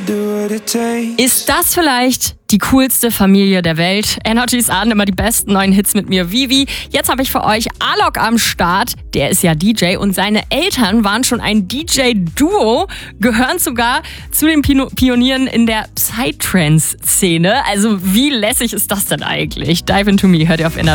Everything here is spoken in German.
Ist das vielleicht die coolste Familie der Welt? Energys ahnen immer die besten neuen Hits mit mir, Vivi. Jetzt habe ich für euch Alok am Start. Der ist ja DJ und seine Eltern waren schon ein DJ-Duo, gehören sogar zu den Pionieren in der Psytrance-Szene. Also wie lässig ist das denn eigentlich? Dive into me, hört ihr auf Energy.